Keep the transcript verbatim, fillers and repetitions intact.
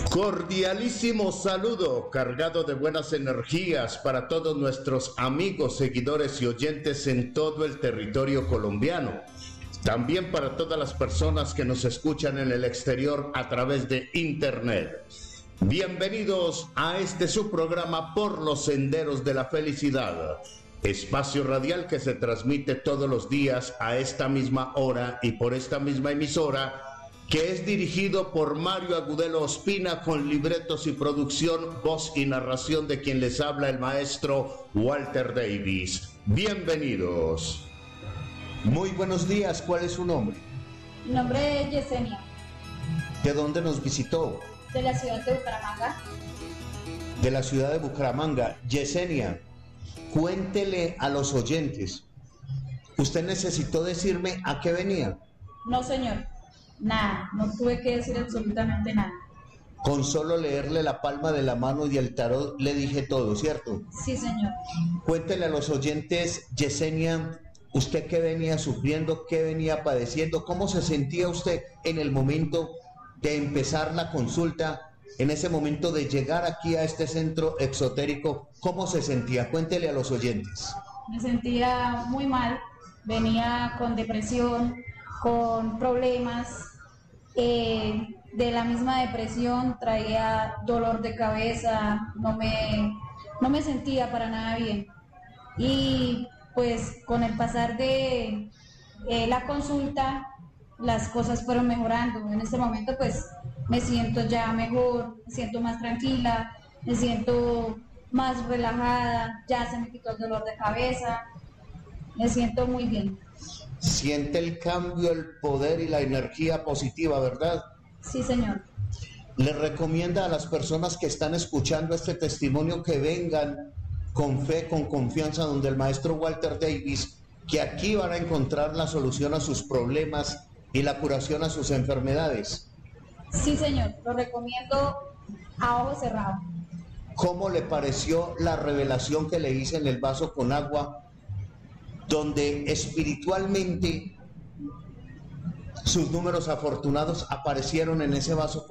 Cordialísimo saludo cargado de buenas energías para todos nuestros amigos, seguidores y oyentes en todo el territorio colombiano. También para todas las personas que nos escuchan en el exterior a través de internet. Bienvenidos a este su programa Por los Senderos de la Felicidad. Espacio radial que se transmite todos los días a esta misma hora y por esta misma emisora, que es dirigido por Mario Agudelo Ospina, con libretos y producción, voz y narración de quien les habla, el maestro Walter Davis. Bienvenidos. Muy buenos días, ¿cuál es su nombre? Mi nombre es Yesenia. ¿De dónde nos visitó? De la ciudad de Bucaramanga. De la ciudad de Bucaramanga. Yesenia, cuéntele a los oyentes, ¿usted necesitó decirme a qué venía? No, señor. Nada, no tuve que decir absolutamente nada. Con solo leerle la palma de la mano y el tarot le dije todo, ¿cierto? Sí, señor. Cuéntele a los oyentes, Yesenia, ¿usted qué venía sufriendo, qué venía padeciendo? ¿Cómo se sentía usted en el momento de empezar la consulta, en ese momento de llegar aquí a este centro exotérico? ¿Cómo se sentía? Cuéntele a los oyentes. Me sentía muy mal, venía con depresión, con problemas, eh, de la misma depresión traía dolor de cabeza, no me, no me sentía para nada bien. Y pues con el pasar de eh, la consulta, las cosas fueron mejorando. En este momento pues me siento ya mejor, me siento más tranquila, me siento más relajada, ya se me quitó el dolor de cabeza, me siento muy bien. Siente el cambio, el poder y la energía positiva, ¿verdad? Sí, señor. Le recomienda a las personas que están escuchando este testimonio que vengan con fe, con confianza, donde el maestro Walter Davis, que aquí van a encontrar la solución a sus problemas y la curación a sus enfermedades. Sí, señor, lo recomiendo a ojo cerrado. ¿Cómo le pareció la revelación que le hice en el vaso con agua, donde espiritualmente sus números afortunados aparecieron en ese vaso